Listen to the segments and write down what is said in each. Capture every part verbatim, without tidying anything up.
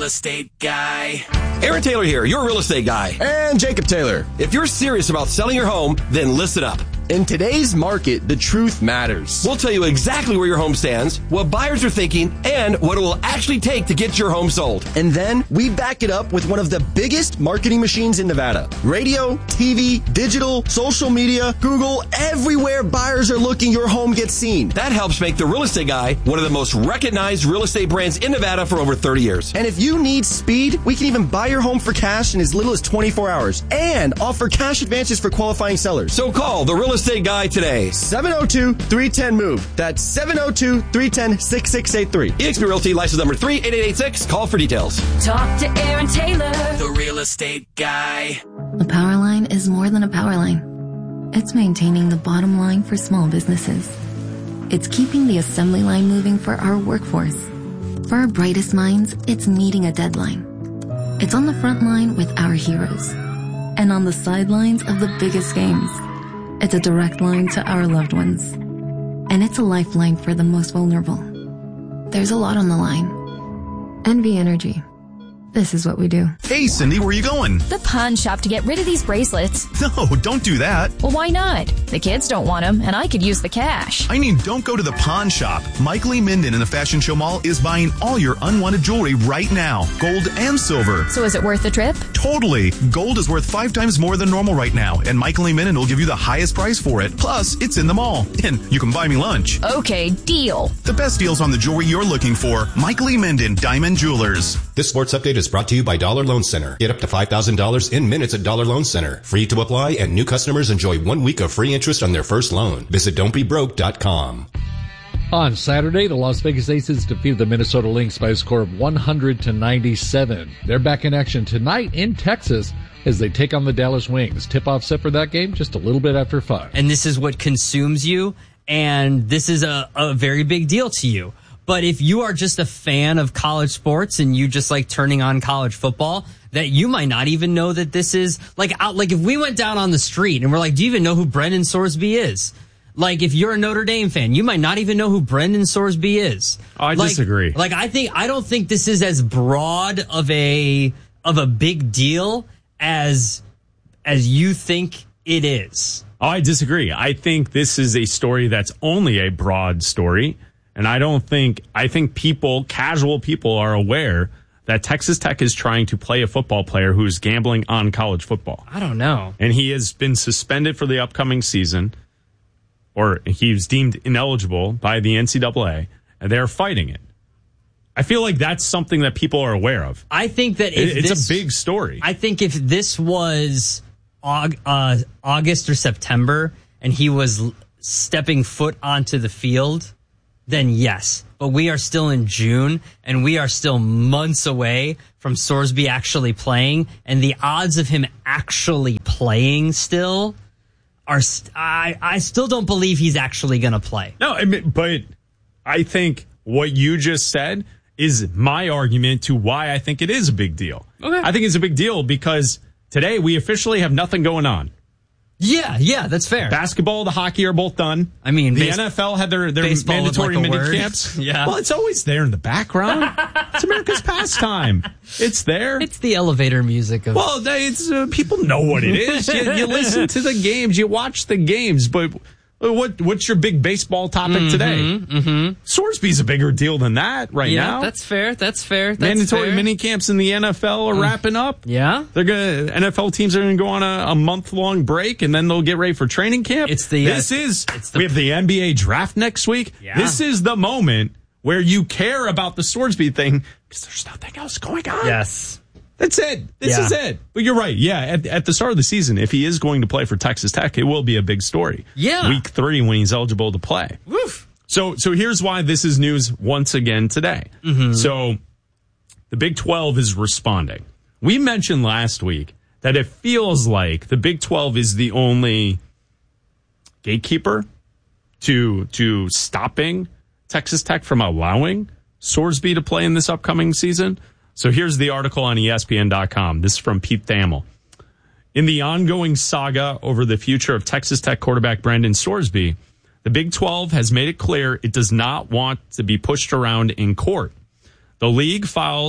estate guy. Aaron Taylor here, your real estate guy. And Jacob Taylor. If you're serious about selling your home, then listen up. In today's market, the truth matters. We'll tell you exactly where your home stands, what buyers are thinking, and what it will actually take to get your home sold. And then we back it up with one of the biggest marketing machines in Nevada. Radio, T V, digital, social media, Google, everywhere buyers are looking, your home gets seen. That helps make the Real Estate Guy one of the most recognized real estate brands in Nevada for over thirty years. And if you need speed, we can even buy your home for cash in as little as twenty-four hours and offer cash advances for qualifying sellers. So call the Real Estate Guy today. seven oh two, three one zero, move. That's seven oh two, three one zero, six six eight three. eXp Realty, license number three eight eight eight six. Call for details. Talk to Aaron Taylor, the Real Estate Guy. A power line is more than a power line. It's maintaining the bottom line for small businesses. It's keeping the assembly line moving for our workforce. For our brightest minds, it's meeting a deadline. It's on the front line with our heroes. And on the sidelines of the biggest games. It's a direct line to our loved ones. And it's a lifeline for the most vulnerable. There's a lot on the line. N V Energy. This is what we do. Hey, Cindy, where are you going? The pawn shop to get rid of these bracelets. No, don't do that. Well, why not? The kids don't want them, and I could use the cash. I mean, don't go to the pawn shop. Mike Lee Minden in the Fashion Show Mall is buying all your unwanted jewelry right now. Gold and silver. So is it worth the trip? Totally. Gold is worth five times more than normal right now, and Mike Lee Minden will give you the highest price for it. Plus, it's in the mall, and you can buy me lunch. Okay, deal. The best deals on the jewelry you're looking for. Mike Lee Minden, Diamond Jewelers. This sports update is brought to you by Dollar Loan Center. Get up to five thousand dollars in minutes at Dollar Loan Center. Free to apply, and new customers enjoy one week of free interest on their first loan. Visit don't be broke dot com. On Saturday, the Las Vegas Aces defeated the Minnesota Lynx by a score of one hundred to ninety-seven. They're back in action tonight in Texas as they take on the Dallas Wings. Tip-off set for that game just a little bit after five. And this is what consumes you, and this is a, a very big deal to you. But if you are just a fan of college sports and you just like turning on college football, that you might not even know that this is like out. Like if we went down on the street and we're like, do you even know who Brendan Sorsby is? Like if you're a Notre Dame fan, you might not even know who Brendan Sorsby is. Oh, I like, disagree. Like I think I don't think this is as broad of a of a big deal as as you think it is. Oh, I disagree. I think this is a story that's only a broad story. And I don't think, I think people, casual people are aware that Texas Tech is trying to play a football player who is gambling on college football. I don't know. And he has been suspended for the upcoming season, or he was deemed ineligible by the N C double A, and they're fighting it. I feel like that's something that people are aware of. I think that if it's this, a big story. I think if this was Aug, uh, August or September and he was stepping foot onto the field, then yes. But we are still in June, and we are still months away from Sorsby actually playing, and the odds of him actually playing still are, st- I, I still don't believe he's actually going to play. No, I mean, but I think what you just said is my argument to why I think it is a big deal. Okay. I think it's a big deal because today we officially have nothing going on. Yeah, yeah, that's fair. Basketball, the hockey are both done. I mean, the base- N F L had their, their mandatory like mini camps. Yeah. Well, it's always there in the background. It's America's pastime. It's there. It's the elevator music of. Well, they, it's, uh, people know what it is. You, you listen to the games, you watch the games, but what what's your big baseball topic mm-hmm, today? Mm-hmm. Sorsby's a bigger deal than that right yeah, now. That's fair. That's fair. That's mandatory fair. mini camps in the N F L are mm. wrapping up. Yeah, they're gonna. N F L teams are gonna go on a, a month long break, and then they'll get ready for training camp. It's the this uh, is it's the, we have the N B A draft next week. Yeah. This is the moment where you care about the Sorsby thing because there's nothing else going on. Yes. That's it. This yeah. is it. But you're right. Yeah, at, at the start of the season, if he is going to play for Texas Tech, it will be a big story. Yeah. Week three when he's eligible to play. Woof. So, so here's why this is news once again today. Mm-hmm. So the Big twelve is responding. We mentioned last week that it feels like the Big twelve is the only gatekeeper to, to stopping Texas Tech from allowing Sorsby to play in this upcoming season. So here's the article on E S P N dot com. This is from Pete Thamel. In the ongoing saga over the future of Texas Tech quarterback Brendan Sorsby, the Big twelve has made it clear it does not want to be pushed around in court. The league filed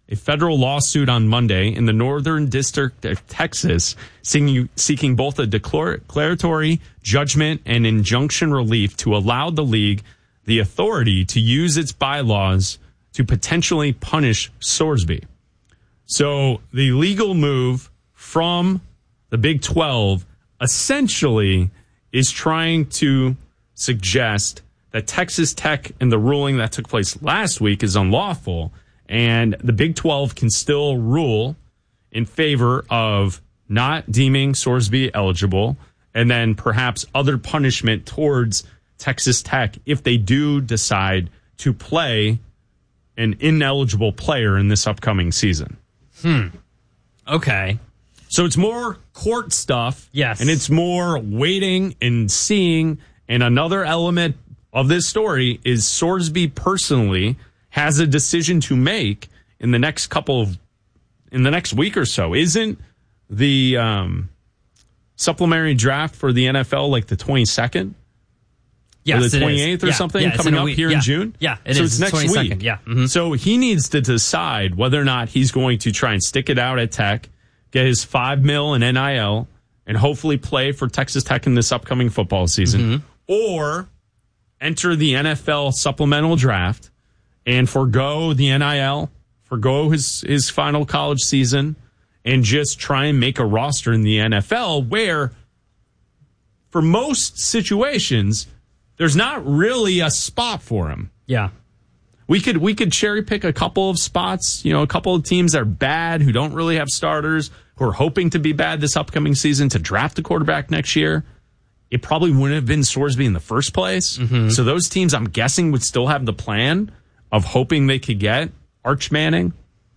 a federal lawsuit on Monday in the Northern District of Texas seeking, seeking both a declaratory judgment and injunction relief to allow the league the authority to use its bylaws to potentially punish Sorsby. So the legal move from the Big twelve essentially is trying to suggest that Texas Tech and the ruling that took place last week is unlawful, and the Big twelve can still rule in favor of not deeming Sorsby eligible, and then perhaps other punishment towards Texas Tech if they do decide to play an ineligible player in this upcoming season. Hmm. Okay. So it's more court stuff. Yes. And it's more waiting and seeing. And another element of this story is Sorsby personally has a decision to make in the next couple of, in the next week or so. Isn't the um, supplementary draft for the N F L like the twenty-second? Yes, or the twenty-eighth or yeah, something yeah, coming up week. here yeah. in June? Yeah, it so is. it's next twenty-second. week. Yeah. Mm-hmm. So he needs to decide whether or not he's going to try and stick it out at Tech, get his five mil in N I L, and hopefully play for Texas Tech in this upcoming football season, mm-hmm. or enter the N F L supplemental draft and forego the N I L, forego his, his final college season, and just try and make a roster in the N F L where, for most situations, there's not really a spot for him. Yeah. We could we could cherry pick a couple of spots, you know, a couple of teams that are bad, who don't really have starters, who are hoping to be bad this upcoming season to draft a quarterback next year. It probably wouldn't have been Sorsby in the first place. Mm-hmm. So those teams, I'm guessing, would still have the plan of hoping they could get Arch Manning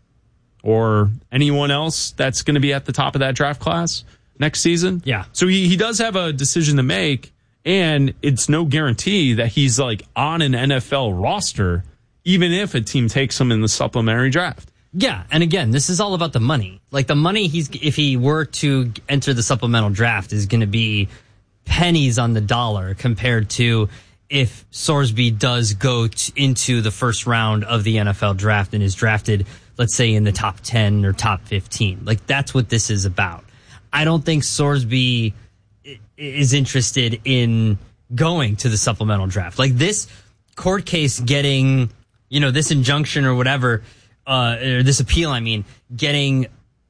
or anyone else that's going to be at the top of that draft class next season. Yeah. So he, he does have a decision to make, and it's no guarantee that he's like on an N F L roster, even if a team takes him in the supplementary draft. Yeah, and again, this is all about the money. Like the money he's if he were to enter the supplemental draft is going to be pennies on the dollar compared to if Sorsby does go t- into the first round of the N F L draft and is drafted, let's say, in the top ten or top fifteen. Like, that's what this is about. I don't think Sorsby is interested in going to the supplemental draft. Like, this court case getting, you know, this injunction or whatever, uh, or this appeal, I mean, getting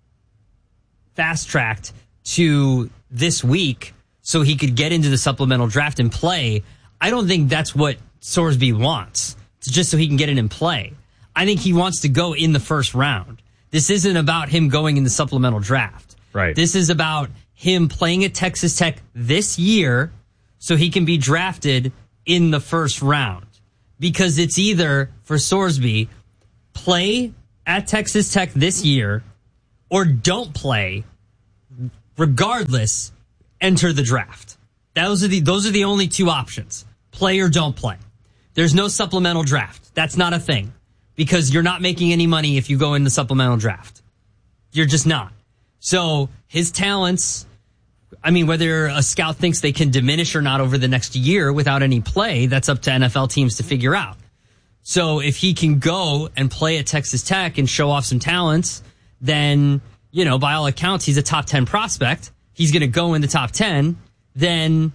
fast-tracked to this week so he could get into the supplemental draft and play. I don't think that's what Sorsby wants. It's just so he can get it in play. I think he wants to go in the first round. This isn't about him going in the supplemental draft. Right. This is about him playing at Texas Tech this year so he can be drafted in the first round. Because it's either, for Sorsby, play at Texas Tech this year or don't play, regardless, enter the draft. Those are the those are the only two options. Play or don't play. There's no supplemental draft. That's not a thing. Because you're not making any money if you go in the supplemental draft. You're just not. So his talents, I mean, whether a scout thinks they can diminish or not over the next year without any play, that's up to N F L teams to figure out. So if he can go and play at Texas Tech and show off some talents, then, you know, by all accounts, he's a top ten prospect. He's going to go in the top ten. Then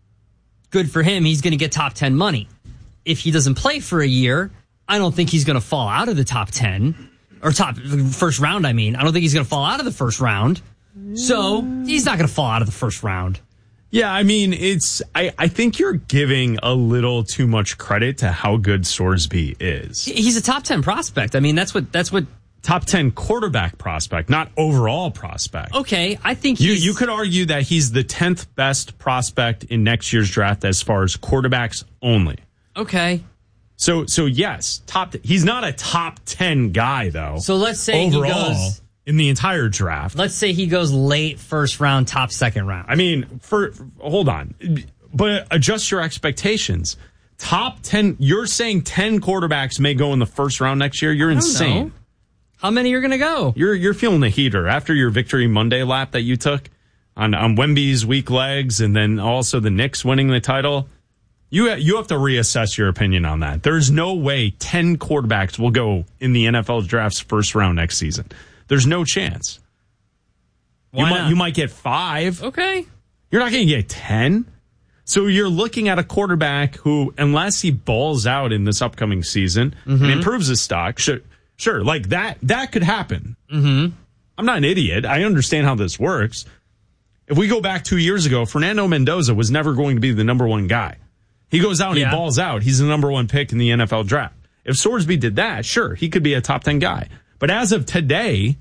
good for him. He's going to get top ten money. If he doesn't play for a year, I don't think he's going to fall out of the top ten or top first round. I mean, I don't think he's going to fall out of the first round. So he's not going to fall out of the first round. Yeah, I mean, it's. I, I think you're giving a little too much credit to how good Sorsby is. He's a top ten prospect. I mean, that's what that's what top ten quarterback prospect, not overall prospect. Okay, I think you he's, you could argue that he's the tenth best prospect in next year's draft as far as quarterbacks only. Okay. So so yes, top. He's not a top ten guy though. So let's say overall, he goes in the entire draft. Let's say he goes late first round, top second round. I mean, for hold on, but adjust your expectations. Top ten. You're saying ten quarterbacks may go in the first round next year. You're insane. Know. How many are going to go? You're you're feeling the heater after your Victory Monday lap that you took on on Wemby's weak legs, and then also the Knicks winning the title. You you have to reassess your opinion on that. There's no way ten quarterbacks will go in the N F L draft's first round next season. There's no chance. Why you not? might you might get five. Okay. You're not going to get ten. So you're looking at a quarterback who, unless he balls out in this upcoming season Mm-hmm. and improves his stock, sure, sure, like that that could happen. Mm-hmm. I'm not an idiot. I understand how this works. If we go back two years ago, Fernando Mendoza was never going to be the number one guy. He goes out and Yeah. he balls out. He's the number one pick in the N F L draft. If Sorsby did that, sure, he could be a top ten guy. But as of today,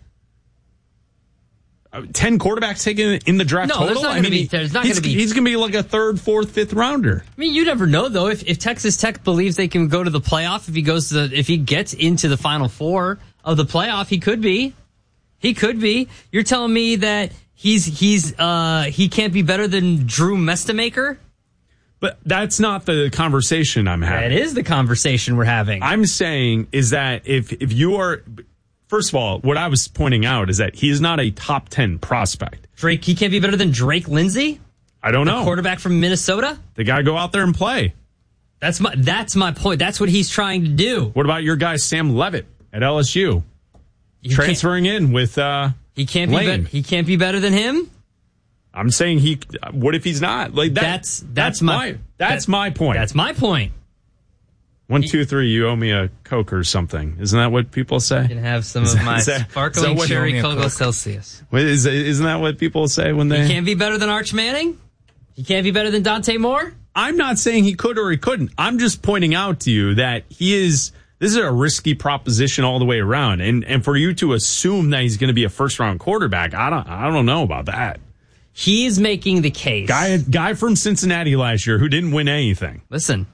uh, ten quarterbacks taken in the draft No, there's total? not I gonna mean, be- he- there's not he's, gonna be- he's going to be like a third, fourth, fifth rounder. I mean, you never know though. If if Texas Tech believes they can go to the playoff, if he goes to the, if he gets into the Final Four of the playoff, he could be. He could be. You're telling me that he's he's uh he can't be better than Drew Mestamaker? But that's not the conversation I'm having. That is the conversation we're having. I'm saying is that if if you are, first of all, what I was pointing out is that he is not a top ten prospect. Drake, he can't be better than Drake Lindsey, I don't the know. quarterback from Minnesota. The guy go out there and play. That's my that's my point. That's what he's trying to do. What about your guy Sam Levitt at L S U? You Transferring in with uh He can't be Lane. be- he can't be better than him. I'm saying he. What if he's not? Like that, That's that's, my, that's that- my point. That's my point. One, two, three. You owe me a Coke or something. Isn't that what people say? You can have some Is of that- my is that- is sparkling that what- cherry a Cocoa Coke. Celsius. Wait, is, isn't that what people say when they? He can't be better than Arch Manning. He can't be better than Dante Moore. I'm not saying he could or he couldn't. I'm just pointing out to you that he is. This is a risky proposition all the way around, and and for you to assume that he's going to be a first round quarterback, I don't. I don't know about that. He's making the case. Guy, guy from Cincinnati last year who didn't win anything. Listen,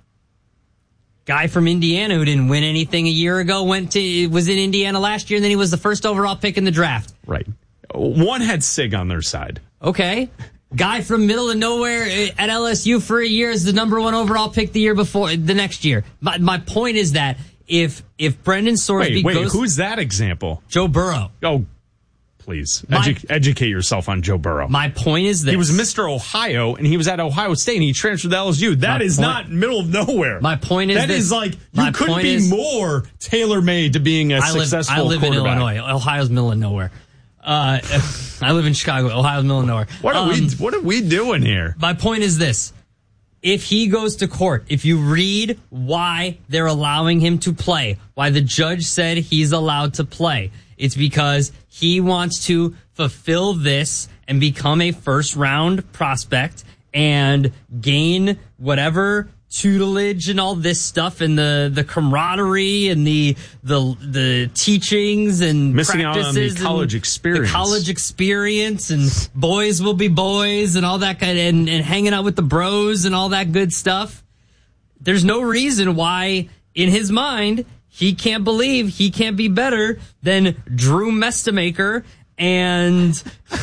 guy from Indiana who didn't win anything a year ago went to was in Indiana last year, and then he was the first overall pick in the draft. Right. One had Sig on their side. Okay. Guy from middle of nowhere at L S U for a year is the number one overall pick the year before, the next year. My, my point is that if if Brendan Sorsby Wait, wait, goes, who's that example? Joe Burrow. Oh, please My- edu- educate yourself on Joe Burrow. My point is this: he was Mister Ohio, and he was at Ohio State, and he transferred to L S U. That My is point- not middle of nowhere. My point is that this. is like you My couldn't point be is- more tailor made to being a I live, successful I live in quarterback. Illinois. Ohio's middle of nowhere. Uh, I live in Chicago. Ohio's middle of nowhere. What are Um, we? What are we doing here? My point is this. If he goes to court, if you read why they're allowing him to play, why the judge said he's allowed to play, it's because he wants to fulfill this and become a first round prospect and gain whatever tutelage and all this stuff and the, the camaraderie and the, the, the teachings and Missing out on the practices and college experience. the college experience and boys will be boys and all that kind of, and, and hanging out with the bros and all that good stuff. There's no reason why in his mind he can't believe he can't be better than Drew Mestamaker and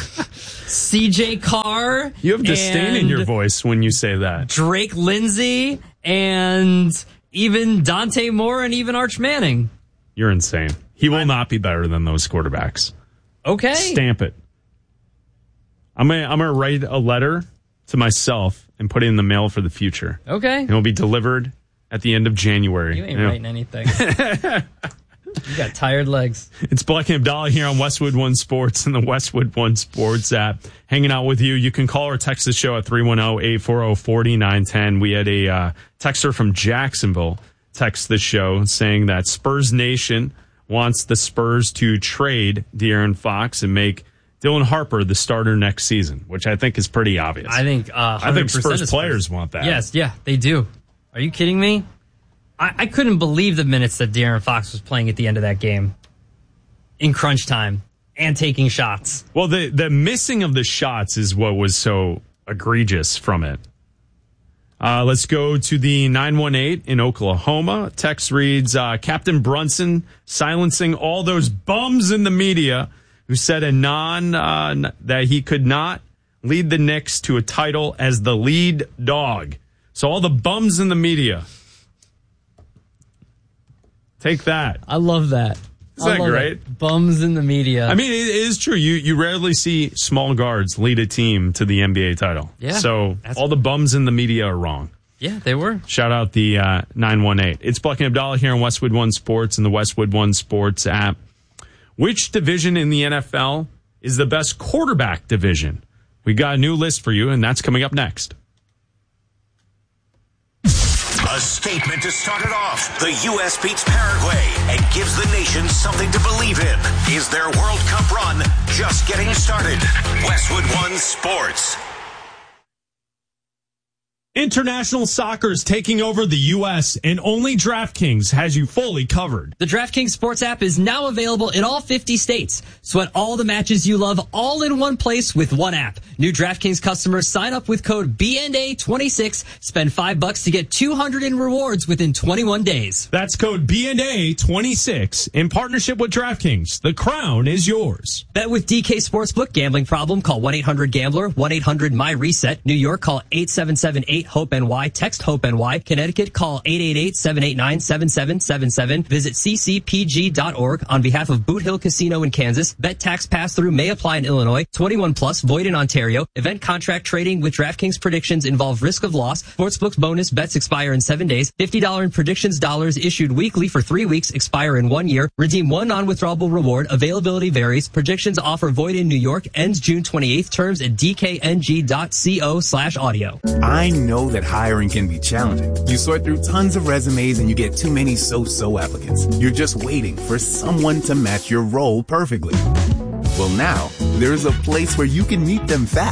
C J Carr. You have disdain in and your voice when you say that. Drake Lindsey and even Dante Moore and even Arch Manning. You're insane. He will not be better than those quarterbacks. Okay. Stamp it. I'm gonna I'm gonna write a letter to myself and put it in the mail for the future. Okay. And it'll be delivered at the end of January. You ain't You know, writing anything. You got tired legs. It's Black and Abdallah here on Westwood One Sports and the Westwood One Sports app. Hanging out with you. You can call or text the show at three one zero, eight four zero, four nine one zero. We had a uh, texter from Jacksonville text the show saying that Spurs Nation wants the Spurs to trade De'Aaron Fox and make Dylan Harper the starter next season, which I think is pretty obvious. I think uh, I think Spurs Spurs players want that. Yes, yeah, they do. Are you kidding me? I, I couldn't believe the minutes that De'Aaron Fox was playing at the end of that game in crunch time and taking shots. Well, the, the missing of the shots is what was so egregious from it. Uh, let's go to the nine one eight in Oklahoma. Text reads, uh, Captain Brunson silencing all those bums in the media who said a non uh, that he could not lead the Knicks to a title as the lead dog. So all the bums in the media. Take that. I love that. Is that I love great? It. Bums in the media. I mean, it is true. You you rarely see small guards lead a team to the N B A title. Yeah, So all the bums in the media are wrong. Yeah, they were. Shout out the uh, nine one eight. It's Buck and Abdallah here on Westwood One Sports and the Westwood One Sports app. Which division in the N F L is the best quarterback division? We got a new list for you, and that's coming up next. A statement to start it off. The U S beats Paraguay and gives the nation something to believe in. Is their World Cup run just getting started? Westwood One Sports. International soccer is taking over the U S, and only DraftKings has you fully covered. The DraftKings Sports app is now available in all fifty states. Sweat all the matches you love all in one place with one app. New DraftKings customers sign up with code B N A twenty-six, spend five bucks to get two hundred in rewards within twenty-one days. That's code B N A twenty-six in partnership with DraftKings. The crown is yours. Bet with D K Sportsbook. Gambling problem? Call one eight hundred gambler, one eight hundred my reset. New York, call eight seven seven eight hope N Y. Text HOPE-NY. Connecticut, call eight eight eight, seven eight nine, seven seven seven seven. Visit c c p g dot org on behalf of Boot Hill Casino in Kansas. Bet tax pass-through may apply in Illinois. twenty-one plus, void in Ontario. Event contract trading with DraftKings predictions involve risk of loss. Sportsbook's bonus bets expire in seven days. fifty dollars in predictions dollars issued weekly for three weeks, expire in one year. Redeem one non-withdrawable reward. Availability varies. Predictions offer void in New York. Ends June twenty-eighth. Terms at d k n g dot co slash audio. I know that hiring can be challenging. You sort through tons of resumes and you get too many so-so applicants. You're just waiting for someone to match your role perfectly. Well, now, there's a place where you can meet them fast.